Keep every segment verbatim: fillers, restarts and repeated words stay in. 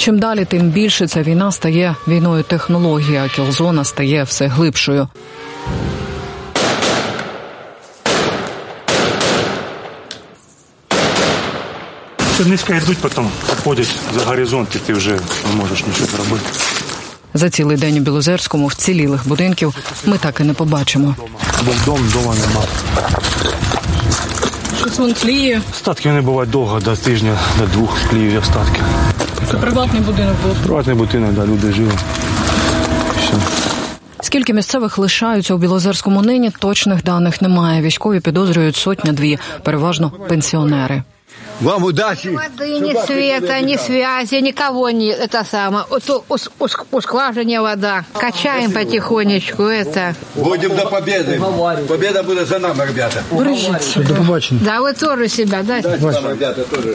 Чим далі, тим більше ця війна стає війною технології, а кілзона стає все глибшою. Низько йдуть, потім обходять за горизонт, і ти вже не можеш нічого зробити. За цілий день у Білозерському вцілілих будинків ми так і не побачимо. Був дом, дома нема. Щось вон тліє. Остатки вони бувають довго, до тижня, до двох тліють остатки. Це приватний будинок був? Приватний будинок, да, люди жили. Все. Скільки місцевих лишаються у Білозерському нині, точних даних немає. Військові підозрюють сотня-дві, переважно пенсіонери. Вам удачи. Воды, ни света, ни связи, никого не, это самое. У скважине вода. Качаем потихонечку, это. Будем до победы. Победа будет за нами, ребята. Бережіться. До побачення. Да, вы тоже себя, да? Да, ребята, тоже.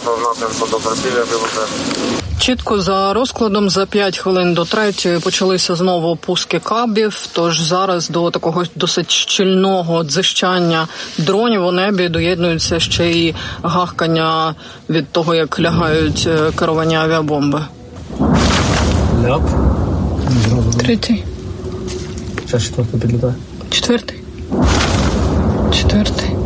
Чітко за розкладом за п'ять хвилин до третьої почалися знову пуски кабів, тож зараз до такого досить щільного дзищання дронів у небі доєднуються ще й гахкання від того, як лягають керовані авіабомби. Ляп. Третій. Зараз четвертий підлітає. Четвертий. Четвертий.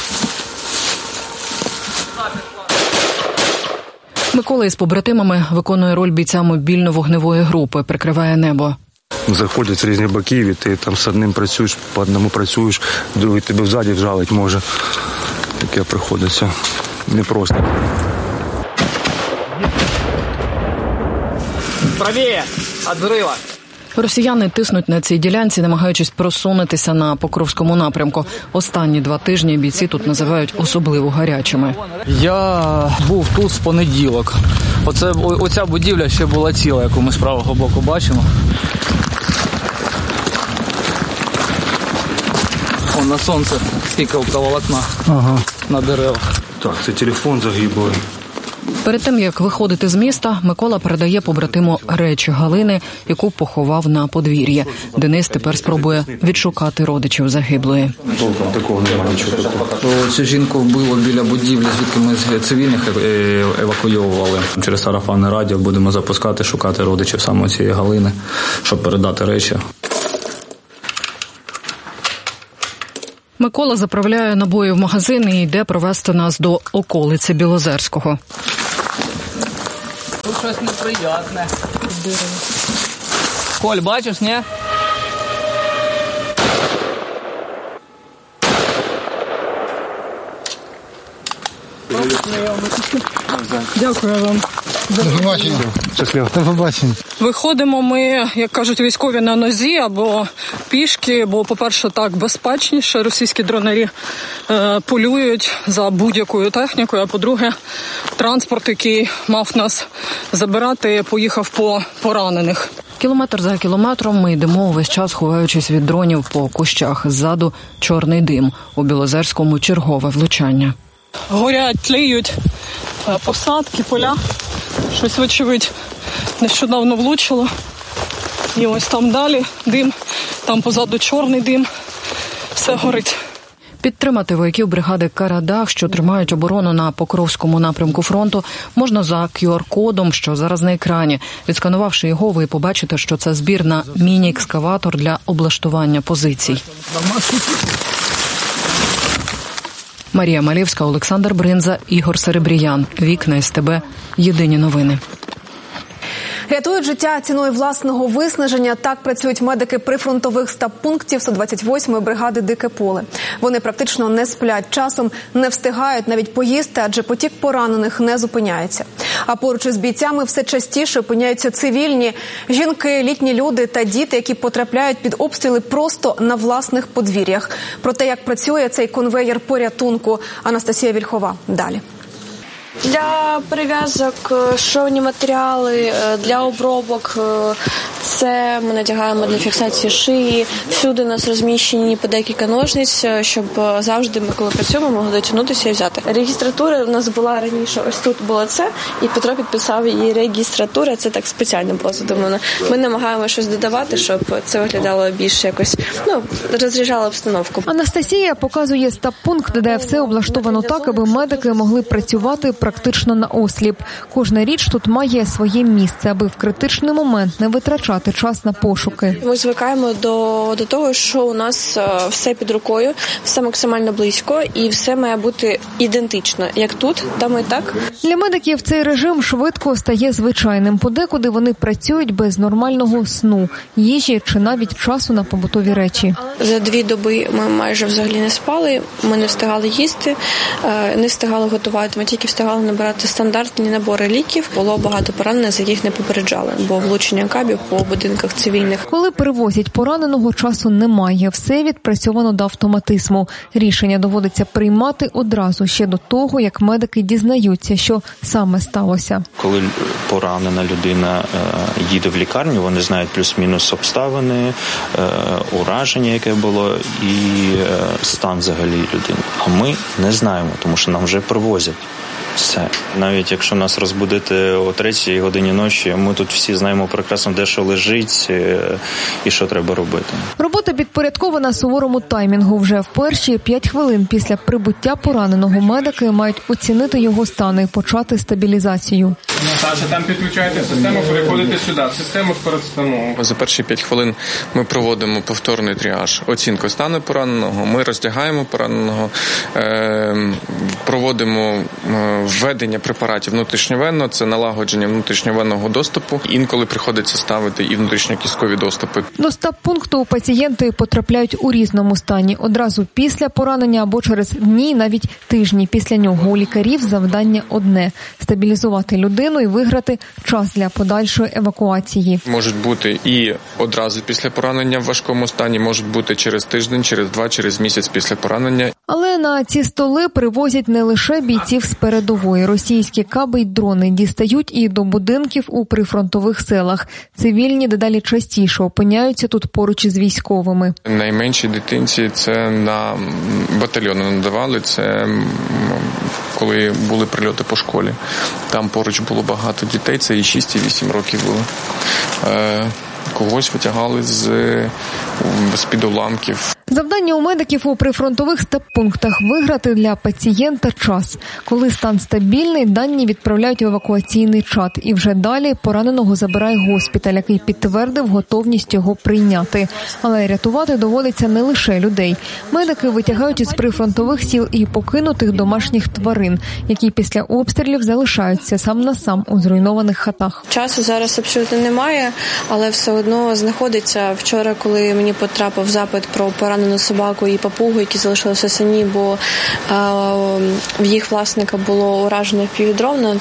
Микола із побратимами виконує роль бійця мобільно-вогневої групи, прикриває небо. Заходять з різних боків, і ти там з одним працюєш, по одному працюєш, другий тебе взаді вжалить може. Таке приходиться непросто. Правіє! Від взрива! Росіяни тиснуть на цій ділянці, намагаючись просунутися на Покровському напрямку. Останні два тижні бійці тут називають особливо гарячими. Я був тут з понеділок. Оце, оця будівля ще була ціла, яку ми з правого боку бачимо. О, на сонце скільки оптоволокна ага. На деревах. Так, це телефон загиблий. Перед тим, як виходити з міста, Микола передає побратиму речі Галини, яку поховав на подвір'ї. Денис тепер спробує відшукати родичів загиблої. Толком такого немає нічого такого. Цю жінку вбило біля будівлі, звідки ми з цивільних евакуйовували. Через сарафанне радіо будемо запускати, шукати родичів саме цієї Галини, щоб передати речі. Микола заправляє набої в магазин і йде провести нас до околиці Білозерського. Тут щось неприятне. Коль, бачиш, ні? Дякую вам. До побачення. Щасливо. До побачення. Виходимо ми, як кажуть військові, на нозі або пішки, бо, по-перше, так безпечніше. Російські дронарі е, полюють за будь-якою технікою, а по-друге, транспорт, який мав нас забирати, поїхав по поранених. Кілометр за кілометром ми йдемо увесь час, ховаючись від дронів по кущах. Ззаду чорний дим. У Білозерському чергове влучання. Горять, тліють посадки, поля. Щось, вочевидь, нещодавно влучило. І ось там далі дим, там позаду чорний дим. Все горить. Підтримати вояків бригади «Карадах», що тримають оборону на Покровському напрямку фронту, можна за кю ар-кодом, що зараз на екрані. Відсканувавши його, ви побачите, що це збір на міні-екскаватор для облаштування позицій. Марія Малєвська, Олександр Бринза, Ігор Серебріян. Вікна ес те бе. Єдині новини. Рятують життя ціною власного виснаження. Так працюють медики прифронтових стаб-пунктів сто двадцять восьмої бригади «Дике поле». Вони практично не сплять. Часом не встигають навіть поїсти, адже потік поранених не зупиняється. А поруч із бійцями все частіше опиняються цивільні, жінки, літні люди та діти, які потрапляють під обстріли просто на власних подвір'ях. Про те, як працює цей конвеєр порятунку, Анастасія Вільхова. Далі. Для перев'язок шовні матеріали, для обробок це ми надягаємо для фіксації шиї. Всюди у нас розміщені по декілька ножниць, щоб завжди ми, коли працюємо, могли дотягнутися і взяти. Регістратура у нас була раніше, ось тут було це, і Петро підписав її регістратура, це так спеціально було задумано. Ми намагаємося щось додавати, щоб це виглядало більш якось, ну, розряджало обстановку. Анастасія показує стаб-пункт, де все облаштовано так, аби медики могли працювати практично наосліп. Кожна річ тут має своє місце, аби в критичний момент не витрачати час на пошуки. Ми звикаємо до, до того, що у нас все під рукою, все максимально близько і все має бути ідентично. Як тут, там і так. Для медиків цей режим швидко стає звичайним. Подекуди вони працюють без нормального сну, їжі чи навіть часу на побутові речі. За дві доби ми майже взагалі не спали, ми не встигали їсти, не встигали готувати, ми тільки встигали набирати стандартні набори ліків. Було багато поранених, за яких не попереджали, бо влучення кабів по будинках цивільних. Коли перевозять пораненого, часу немає, все відпрацьовано до автоматизму. Рішення доводиться приймати одразу, ще до того, як медики дізнаються, що саме сталося. Коли поранена людина їде в лікарню, вони знають плюс-мінус обставини, ураження, яке було, і стан взагалі людини. А ми не знаємо, тому що нам вже привозять. Все. Навіть якщо нас розбудити о третій годині ночі, ми тут всі знаємо прекрасно, де що лежить і що треба робити. Робота підпорядкована суворому таймінгу. Вже в перші п'ять хвилин після прибуття пораненого медики мають оцінити його стан і почати стабілізацію. Саша, там підключаєте систему, переходите сюди, в систему парацетамолу. За перші п'ять хвилин ми проводимо повторний тріаж, оцінку стану пораненого, ми роздягаємо пораненого, проводимо введення препаратів внутрішньовенно, це налагодження внутрішньовенного доступу. Інколи приходиться ставити і внутрішньокісткові доступи. До стаб-пункту пацієнти потрапляють у різному стані. Одразу після поранення або через дні, навіть тижні після нього. У лікарів завдання одне – стабілізувати людину і виграти час для подальшої евакуації. Можуть бути і одразу після поранення в важкому стані, можуть бути через тиждень, через два, через місяць після поранення. Але на ці столи привозять не лише бійців з передової. Російські каби й дрони дістають і до будинків у прифронтових селах. Цивільні дедалі частіше опиняються тут поруч із військовими. Найменшій дитинці це на батальйони надавали, це коли були прильоти по школі. Там поруч було багато дітей, це і шість, і вісім років було. Когось витягали з, з-під уламків. Завдання у медиків у прифронтових стаб-пунктах – виграти для пацієнта час. Коли стан стабільний, дані відправляють в евакуаційний чат. І вже далі пораненого забирає госпіталь, який підтвердив готовність його прийняти. Але рятувати доводиться не лише людей. Медики витягають із прифронтових сіл і покинутих домашніх тварин, які після обстрілів залишаються сам на сам у зруйнованих хатах. Часу зараз абсолютно немає, але все одно знаходиться. Вчора, коли мені потрапив запит про пораненого собаку і папугу, які залишилися самі, бо а, в їх власника було уражено півдронно.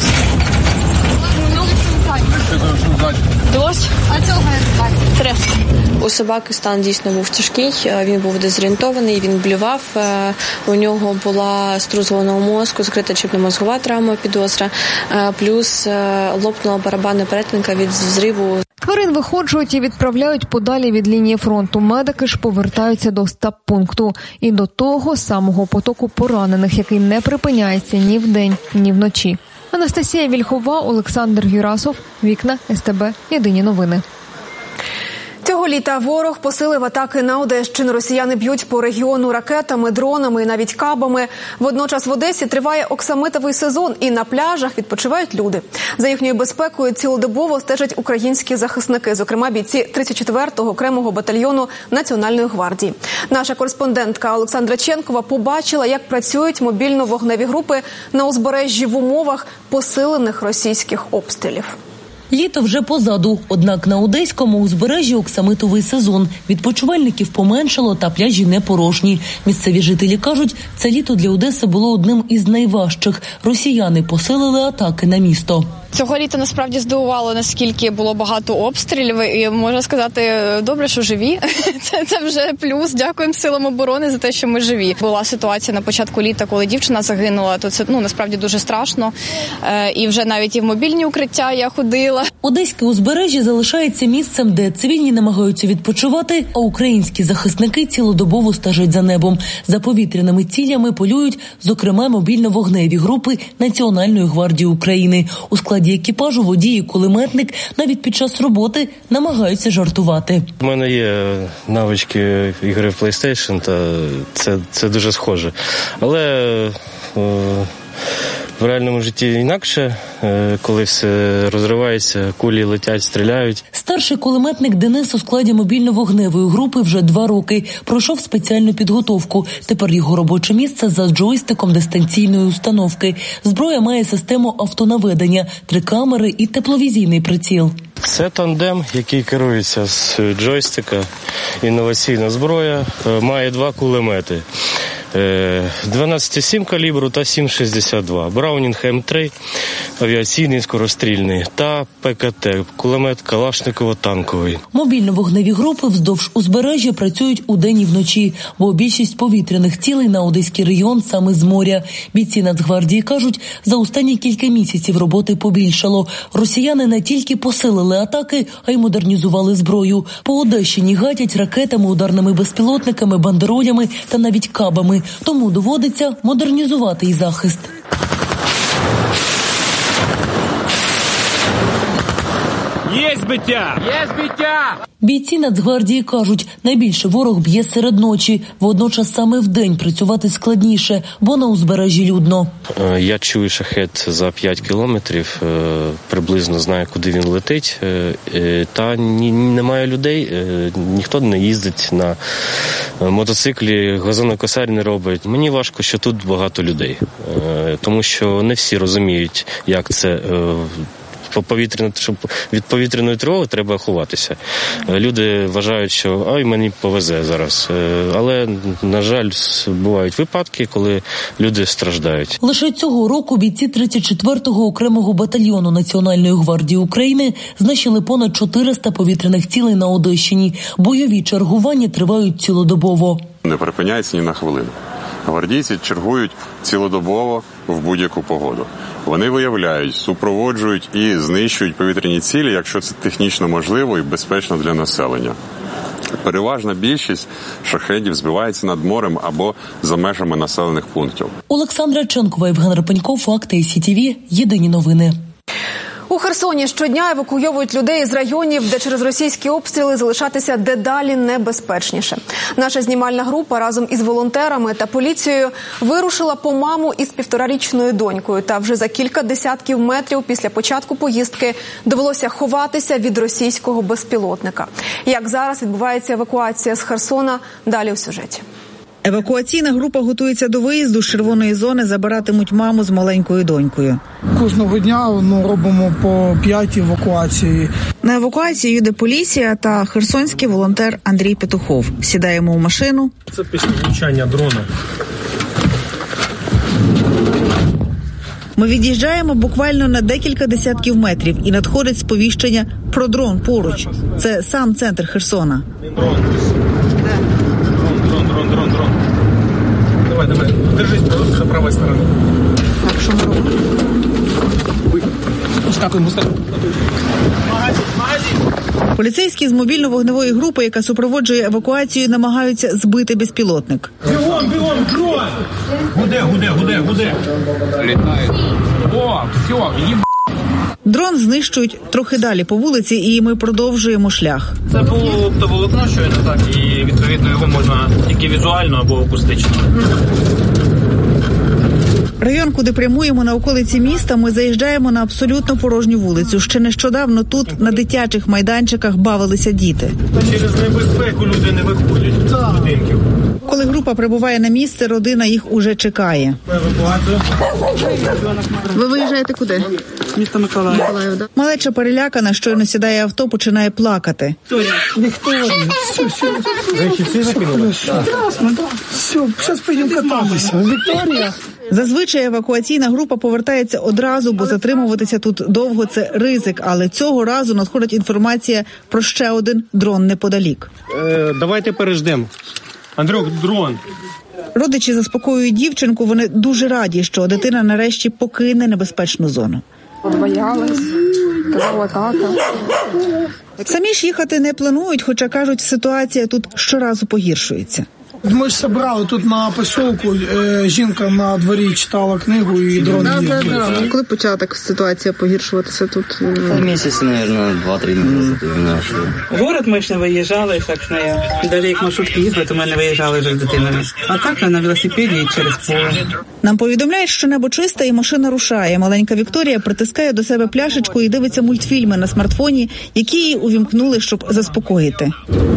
Дощ? А цього не трес. У собаки стан дійсно був тяжкий, він був дезорієнтований, він блював, у нього була струс головного мозку, закрита черепно-мозгова травма, підозра, плюс лопнула барабанна перетинка від зриву. Тварин виходжують і відправляють подалі від лінії фронту. Медики ж повертаються до стаб-пункту. І до того самого потоку поранених, який не припиняється ні вдень, ні вночі. Анастасія Вільхова, Олександр Юрасов, Вікна, ес те бе, Єдині новини. Цього літа ворог посилив атаки на Одещину. Росіяни б'ють по регіону ракетами, дронами і навіть кабами. Водночас в Одесі триває оксамитовий сезон і на пляжах відпочивають люди. За їхньою безпекою цілодобово стежать українські захисники, зокрема бійці тридцять четвертого окремого батальйону Національної гвардії. Наша кореспондентка Олександра Ченкова побачила, як працюють мобільно-вогневі групи на узбережжі в умовах посилених російських обстрілів. Літо вже позаду, однак на Одеському узбережжі оксамитовий сезон. Відпочивальників поменшало, та пляжі не порожні. Місцеві жителі кажуть, це літо для Одеси було одним із найважчих. Росіяни посилили атаки на місто. Цього літа насправді здивувало, наскільки було багато обстрілів, і можна сказати, добре, що живі. Це, це вже плюс. Дякуємо силам оборони за те, що ми живі. Була ситуація на початку літа, коли дівчина загинула, то це ну насправді дуже страшно. Е, і вже навіть і в мобільні укриття я ходила. Одеське узбережжя залишається місцем, де цивільні намагаються відпочивати, а українські захисники цілодобово стежать за небом. За повітряними цілями полюють, зокрема, мобільно-вогневі групи Національної гвардії України. У складі екіпажу водій і кулеметник навіть під час роботи намагаються жартувати. У мене є навички ігри в PlayStation, та це, це дуже схоже. Але е, В реальному житті інакше, коли все розривається, кулі летять, стріляють. Старший кулеметник Денис у складі мобільно-вогневої групи вже два роки. Пройшов спеціальну підготовку. Тепер його робоче місце за джойстиком дистанційної установки. Зброя має систему автонаведення, три камери і тепловізійний приціл. Це тандем, який керується з джойстика. Інноваційна зброя, має два кулемети. дванадцять сім калібру та сім шістдесят два. Браунінг М три, авіаційний скорострільний, та П К Т, кулемет Калашникова-танковий. Мобільно-вогневі групи вздовж узбережжя працюють удень і вночі, бо більшість повітряних цілей на Одеський регіон саме з моря. Бійці Нацгвардії кажуть, за останні кілька місяців роботи побільшало. Росіяни не тільки посилили атаки, а й модернізували зброю. По Одещині гатять ракетами, ударними безпілотниками, бандеролями та навіть кабами. Тому доводиться модернізувати і захист. Є збиття! Є збиття! Бійці Нацгвардії кажуть, найбільше ворог б'є серед ночі. Водночас саме вдень працювати складніше, бо на узбережжі людно. Я чую шахет за п'ять кілометрів, приблизно знаю, куди він летить. Та немає людей, ніхто не їздить на мотоциклі, газонокосарь не робить. Мені важко, що тут багато людей, тому що не всі розуміють, як це по повітряно, щоб від повітряної тривоги треба ховатися. Люди вважають, що ай, мені повезе зараз. Але, на жаль, бувають випадки, коли люди страждають. Лише цього року бійці тридцять четвертого окремого батальйону Національної гвардії України знищили понад чотириста повітряних цілей на Одещині. Бойові чергування тривають цілодобово. Не припиняється ні на хвилину. Гвардійці чергують цілодобово в будь-яку погоду. Вони виявляють, супроводжують і знищують повітряні цілі, якщо це технічно можливо і безпечно для населення. Переважна більшість шахедів збивається над морем або за межами населених пунктів. Олександра Ченкова, Євген Рапенько, Факти ай сі ті ві. Єдині новини. У Херсоні щодня евакуйовують людей з районів, де через російські обстріли залишатися дедалі небезпечніше. Наша знімальна група разом із волонтерами та поліцією вирушила по маму із півторарічною донькою. Та вже за кілька десятків метрів після початку поїздки довелося ховатися від російського безпілотника. Як зараз відбувається евакуація з Херсона, далі у сюжеті. Евакуаційна група готується до виїзду з червоної зони, забиратимуть маму з маленькою донькою. Кожного дня ну, робимо по п'ять евакуацій. На евакуацію їде поліція та херсонський волонтер Андрій Петухов. Сідаємо у машину. Це після влучання дрона. Ми від'їжджаємо буквально на декілька десятків метрів і надходить сповіщення про дрон поруч. Це сам центр Херсона. Дрон. Дрон, дрон, дрон, дрон. Давай, давай. Держись з правої сторони. Так, що ми робимо? Скакуємо, скакуємо. Магазин, магазин. Поліцейські з мобільно-вогневої групи, яка супроводжує евакуацію, намагаються збити безпілотник. Бігом, бігом, дрон! Гуде, гуде, гуде, гуде. Літає. О, все, їб... Дрон знищують трохи далі по вулиці, і ми продовжуємо шлях. Це було оптоволокно, щойно так, і відповідно його можна тільки візуально або акустично. Район, куди прямуємо на околиці міста, ми заїжджаємо на абсолютно порожню вулицю. Ще нещодавно тут на дитячих майданчиках бавилися діти. Через небезпеку люди не виходять з будинків. Коли група прибуває на місце, родина їх уже чекає. Ви виїжджаєте куди? Місто Миколаїв. Да? Малеча перелякана, щойно сідає авто, починає плакати. Вікторія, все, все. Речі всі закинули? Прекрасно, так. Все, зараз поїдемо кататися. Вікторія. Зазвичай евакуаційна група повертається одразу, бо затримуватися тут довго – це ризик. Але цього разу надходить інформація про ще один дрон неподалік. Е, давайте переждемо. Андрюк, дрон. Родичі заспокоюють дівчинку, вони дуже раді, що дитина нарешті покине небезпечну зону. Боялась, казала тата. Самі ж їхати не планують, хоча, кажуть, ситуація тут щоразу погіршується. Ми ж зібрали тут на посілку, жінка на дворі читала книгу і дрони є. Коли почала так ситуація погіршуватися тут? Місяць, мабуть, два-три місяці. В город ми ж не виїжджали, так що навіть як маршрутки їздили, то ми не виїжджали вже з дитиною. А так на велосипеді і через поле. Нам повідомляють, що небо чисте і машина рушає. Маленька Вікторія притискає до себе пляшечку і дивиться мультфільми на смартфоні, які її увімкнули, щоб заспокоїти.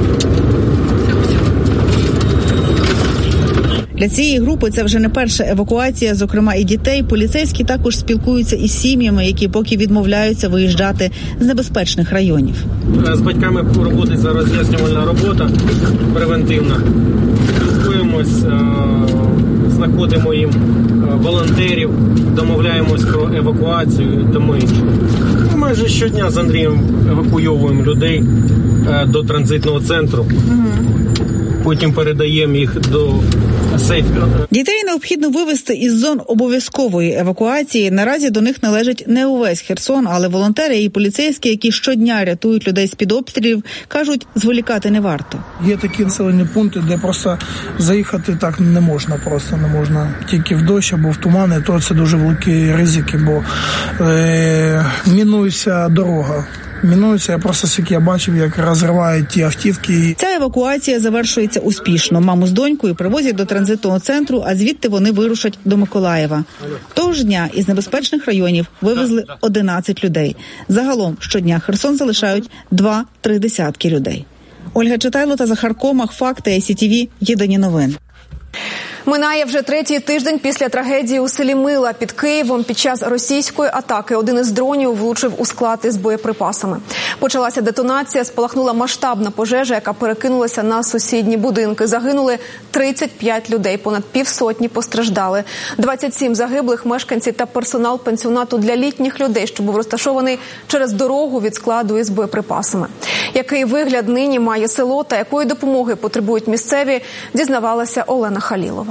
Для цієї групи це вже не перша евакуація, зокрема і дітей. Поліцейські також спілкуються із сім'ями, які поки відмовляються виїжджати з небезпечних районів. З батьками проводить зараз роз'яснювальна робота превентивна. Спілкуємось, знаходимо їм волонтерів, домовляємось про евакуацію і тому інше. Ми майже щодня з Андрієм евакуйовуємо людей до транзитного центру. Потім передаємо їх до сейфів. Дітей необхідно вивезти із зон обов'язкової евакуації. Наразі до них належить не увесь Херсон, але волонтери і поліцейські, які щодня рятують людей з-під обстрілів, кажуть, зволікати не варто. Є такі населені пункти, де просто заїхати так не можна, просто не можна. Тільки в дощ або в тумани, то це дуже великі ризики, бо е, мінується дорога. Мінуються, я просто скільки я бачив, як розривають ті автівки. Ця евакуація завершується успішно. Маму з донькою привозять до транзитного центру, а звідти вони вирушать до Миколаєва. Того ж дня із небезпечних районів вивезли одинадцять людей. Загалом щодня Херсон залишають два-три десятки людей. Ольга Читайло та Захар Комах, Факти, ай сі ті ві, Єдині новини. Минає вже третій тиждень після трагедії у селі Мила під Києвом. Під час російської атаки один із дронів влучив у склад із боєприпасами. Почалася детонація, спалахнула масштабна пожежа, яка перекинулася на сусідні будинки. Загинули тридцять п'ять людей, понад півсотні постраждали. двадцять сім загиблих мешканці та персонал пансіонату для літніх людей, що був розташований через дорогу від складу із боєприпасами. Який вигляд нині має село та якої допомоги потребують місцеві, дізнавалася Олена Халілова.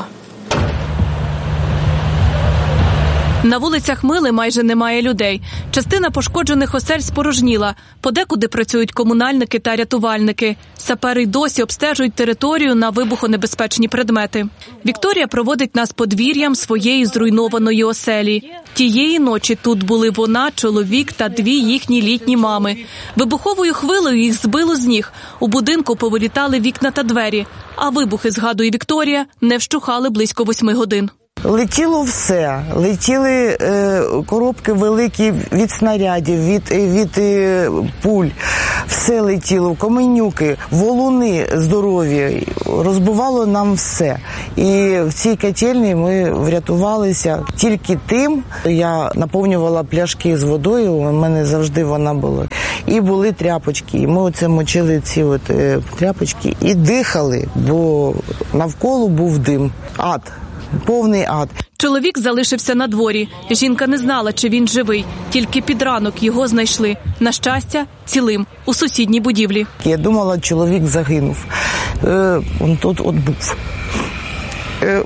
На вулицях Мили майже немає людей. Частина пошкоджених осель спорожніла. Подекуди працюють комунальники та рятувальники. Сапери й досі обстежують територію на вибухонебезпечні предмети. Вікторія проводить нас подвір'ям своєї зруйнованої оселі. Тієї ночі тут були вона, чоловік та дві їхні літні мами. Вибуховою хвилею їх збило з ніг. У будинку повилітали вікна та двері. А вибухи, згадує Вікторія, не вщухали близько восьми годин. Летіло все. Летіли е, коробки великі від снарядів, від, від е, пуль. Все летіло, каменюки, валуни здорові. Розбивало нам все. І в цій котельні ми врятувалися тільки тим. Я наповнювала пляшки з водою, у мене завжди вона була. І були тряпочки. І ми оце мочили ці от, е, тряпочки і дихали, бо навколо був дим. Ад. Повний ад. Чоловік залишився на дворі. Жінка не знала, чи він живий. Тільки під ранок його знайшли. На щастя, цілим. У сусідній будівлі. Я думала, чоловік загинув. Е, он тут от був. Е,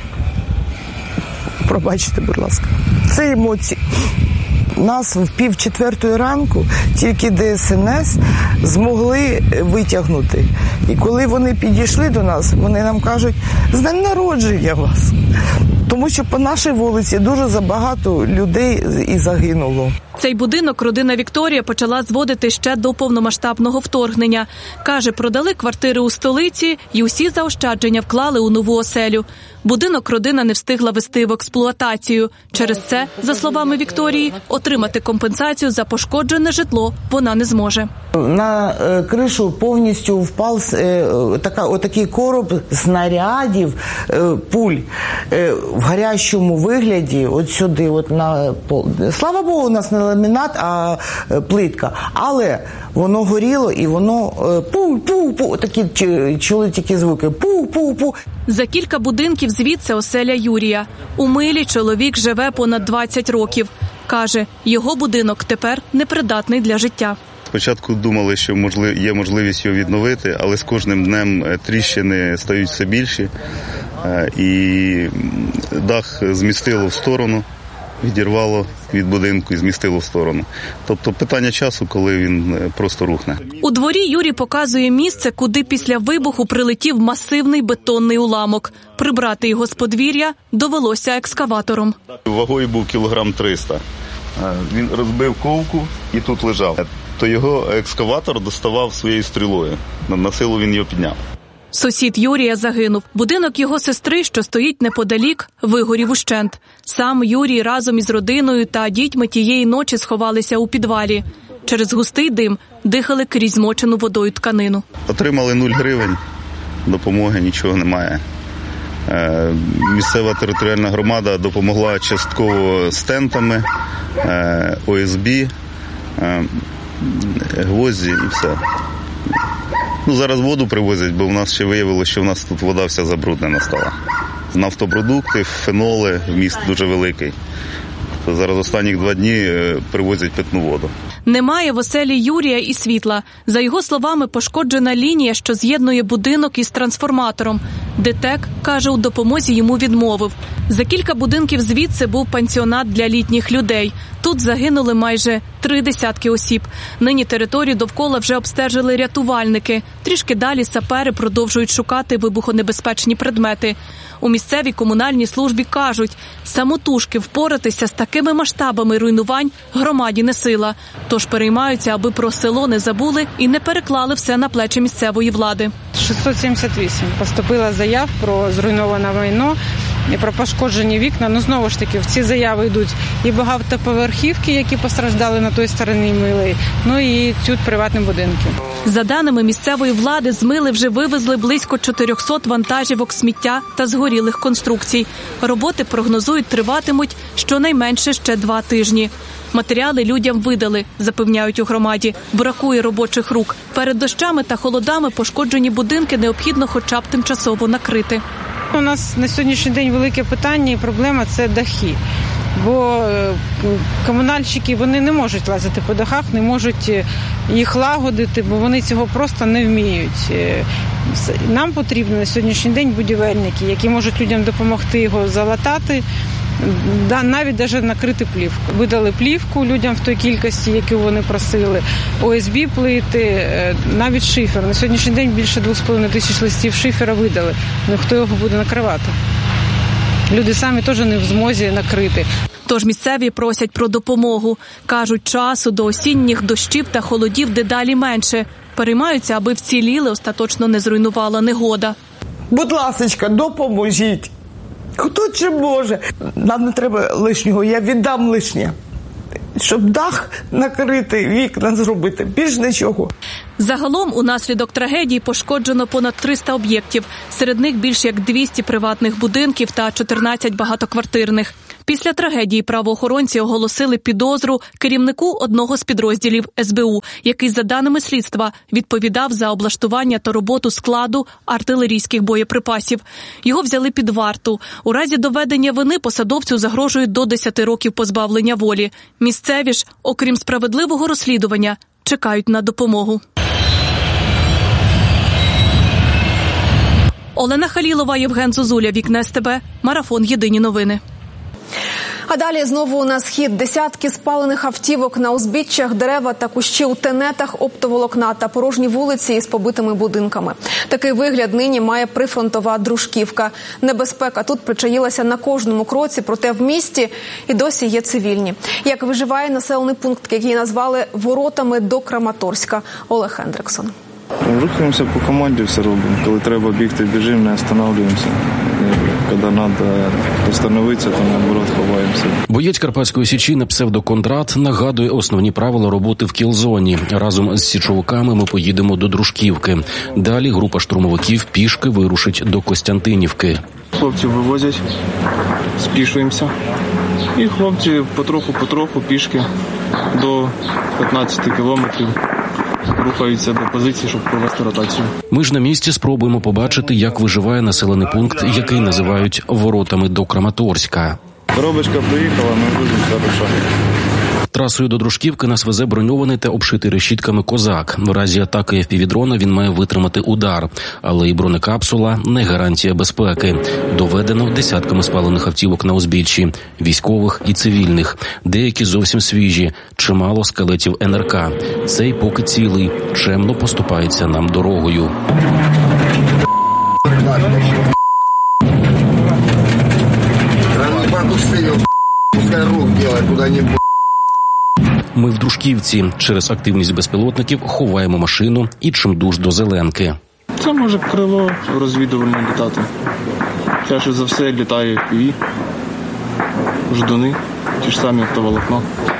пробачте, будь ласка. Це емоції. Нас в пів четвертої ранку тільки де ес ен ес змогли витягнути. І коли вони підійшли до нас, вони нам кажуть, з днем народження вас. Тому що по нашій вулиці дуже забагато людей і загинуло. Цей будинок родина Вікторія почала зводити ще до повномасштабного вторгнення. Каже, продали квартири у столиці і усі заощадження вклали у нову оселю. Будинок родина не встигла вести в експлуатацію. Через це, за словами Вікторії, отримати компенсацію за пошкоджене житло вона не зможе. На е, кришу повністю впав е, така, отакий короб снарядів, е, пуль е, в гарячому вигляді, от сюди, от на пол. Слава Богу, у нас не ламінат, а е, плитка. Але воно горіло і воно пу-пу-пу, такі чули тільки звуки, пу-пу-пу. За кілька будинків звідси оселя Юрія. У Милі чоловік живе понад двадцять років. Каже, його будинок тепер непридатний для життя. Спочатку думали, що є можливість його відновити, але з кожним днем тріщини стають все більші. І дах змістило в сторону. відірвало від будинку і змістило в сторону. Тобто питання часу, коли він просто рухне. У дворі Юрій показує місце, куди після вибуху прилетів масивний бетонний уламок. Прибрати його з подвір'я довелося екскаватором. Вагою був кілограм триста. Він розбив ковку і тут лежав. То його екскаватор доставав своєю стрілою. На силу він його підняв. Сусід Юрія загинув. Будинок його сестри, що стоїть неподалік, вигорів ущент. Сам Юрій разом із родиною та дітьми тієї ночі сховалися у підвалі. Через густий дим дихали крізь змочену водою тканину. Отримали нуль гривень, допомоги нічого немає. Місцева територіальна громада допомогла частково стентами, О С Б, гвозді і все. Ну, зараз воду привозять, бо в нас ще виявилося, що в нас тут вода вся забруднена стала. Нафтопродукти, феноли, вміст дуже великий. То зараз останні два дні привозять питну воду. Немає в оселі Юрія і світла. За його словами, пошкоджена лінія, що з'єднує будинок із трансформатором. ДТЕК, каже, у допомозі йому відмовив. За кілька будинків звідси був пансіонат для літніх людей. Тут загинули майже три десятки осіб. Нині територію довкола вже обстежили рятувальники. Трішки далі сапери продовжують шукати вибухонебезпечні предмети. У місцевій комунальній службі кажуть, самотужки впоратися з такими масштабами руйнувань громаді не сила. Тож переймаються, аби про село не забули і не переклали все на плечі місцевої влади. шістсот сімдесят вісім поступила заяв про зруйноване майно і про пошкоджені вікна. Ну, знову ж таки, в ці заяви йдуть і багатоповерхівки, які постраждали на той стороні Милої, ну і тут приватні будинки. За даними місцевої влади, з Мили вже вивезли близько чотириста вантажівок сміття та згорілих конструкцій. Роботи, прогнозують, триватимуть щонайменше ще два тижні. Матеріали людям видали, запевняють у громаді. Бракує робочих рук. Перед дощами та холодами пошкоджені будинки необхідно хоча б тимчасово накрити. У нас на сьогоднішній день велике питання і проблема – це дахи. Бо комунальщики, вони не можуть лазити по дахах, не можуть їх лагодити, бо вони цього просто не вміють. Нам потрібні на сьогоднішній день будівельники, які можуть людям допомогти його залатати, навіть навіть накрити плівку. Видали плівку людям в той кількості, яку вони просили, О С Б плити, навіть шифер. На сьогоднішній день більше двох з половиною тисяч листів шифера видали. Ну хто його буде накривати? Люди самі теж не в змозі накрити. Тож місцеві просять про допомогу. Кажуть, часу до осінніх дощів та холодів дедалі менше. Переймаються, аби вціліли, остаточно не зруйнувала негода. Будь ласочка, допоможіть. Хто чи може? Нам не треба лишнього, я віддам лишнє. Щоб дах накрити, вікна зробити, більш нічого. Загалом унаслідок трагедії пошкоджено понад триста об'єктів. Серед них більш як двісті приватних будинків та чотирнадцять багатоквартирних. Після трагедії правоохоронці оголосили підозру керівнику одного з підрозділів С Б У, який, за даними слідства, відповідав за облаштування та роботу складу артилерійських боєприпасів. Його взяли під варту. У разі доведення вини посадовцю загрожують до десяти років позбавлення волі. Місцеві ж, окрім справедливого розслідування, чекають на допомогу. Олена Халілова, Євген Зозуля, Вікна С Т Б, Марафон. Єдині новини. А далі знову на схід. Десятки спалених автівок на узбіччях, дерева та кущі у тенетах, оптоволокна та порожні вулиці із побитими будинками. Такий вигляд нині має прифронтова Дружківка. Небезпека тут причаїлася на кожному кроці, проте в місті і досі є цивільні. Як виживає населений пункт, який назвали «Воротами до Краматорська». Олег Хендриксон. Рухаємося по команді, все робимо. Коли треба бігти, біжимо, не останавливаємося. Коли треба остановитися, то наоборот ховаємося. Боєць Карпатської Січі на псевдо-Кондрат нагадує основні правила роботи в кіл-зоні. Разом з січовиками ми поїдемо до Дружківки. Далі група штурмовиків пішки вирушить до Костянтинівки. Хлопці вивозять, спішуємося. І хлопці потроху-потроху пішки до п'ятнадцяти кілометрів. Рухаються до позиції, щоб провести ротацію. Ми ж на місці спробуємо побачити, як виживає населений пункт, який називають «Воротами до Краматорська». Коробочка приїхала, ми будемо хорошо. Трасою до Дружківки нас везе броньований та обшитий решітками «Козак». В разі атаки еф пі ві-дрона він має витримати удар. Але і бронекапсула – не гарантія безпеки. Доведено десятками спалених автівок на узбіччі. Військових і цивільних. Деякі зовсім свіжі. Чимало скелетів ен ер ка. Цей поки цілий. Чемно поступається нам дорогою. Ми в Дружківці. Через активність безпілотників ховаємо машину і чимдуж до зеленки. Це може крило розвідувальне літати. Чаще за все літає еф пі ві, ждуни, ті ж самі оптоволокно.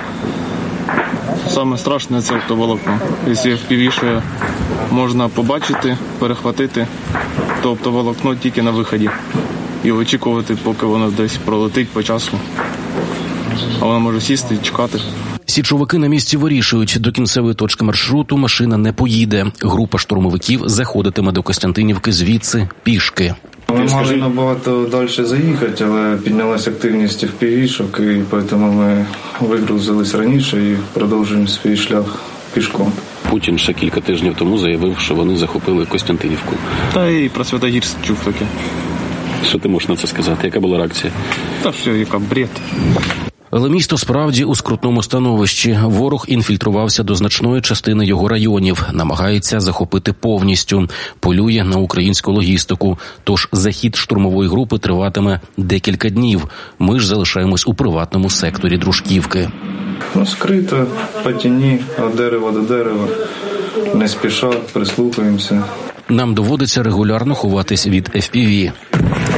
Саме страшне – це оптоволокно. Якщо еф пі ві ще можна побачити, перехватити, то оптоволокно тільки на виході. І очікувати, поки воно десь пролетить по часу. А воно може сісти і чекати. Січовики на місці вирішують, до кінцевої точки маршруту машина не поїде. Група штурмовиків заходитиме до Костянтинівки звідси пішки. Ми мали набагато далі заїхати, але піднялася активність еф пі ві-шок, і тому ми вигрузились раніше і продовжуємо свій шлях пішком. Путін ще кілька тижнів тому заявив, що вони захопили Костянтинівку. Та і про Святогірськ чув таке. Що ти можеш на це сказати? Яка була реакція? Та все, яка бред. Але місто справді у скрутному становищі. Ворог інфільтрувався до значної частини його районів, намагається захопити повністю, полює на українську логістику. Тож захід штурмової групи триватиме декілька днів. Ми ж залишаємось у приватному секторі Дружківки. Ну, скрито, по тіні, від дерева до дерева. Не спіша, прислухаємося. Нам доводиться регулярно ховатись від еф пі ві.